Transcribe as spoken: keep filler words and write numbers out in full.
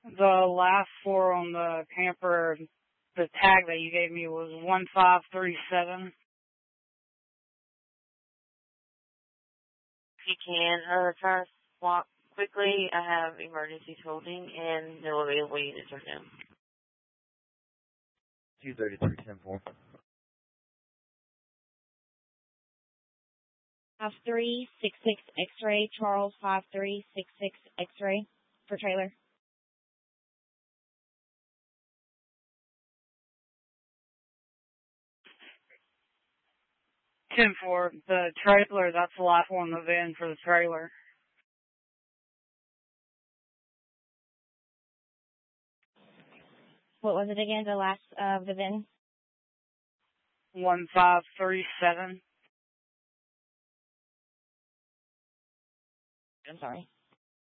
The last four on the camper, the tag that you gave me was one five three seven. If you can, uh, try to swap quickly. I have emergency holding and no available units right now. two thirty-three, ten four. five three six six X-ray, Charles five three six six X-ray for trailer. ten four, the trailer, that's the last one, the V I N for the trailer. What was it again, the last of uh, the V I N? one five three seven. I'm sorry.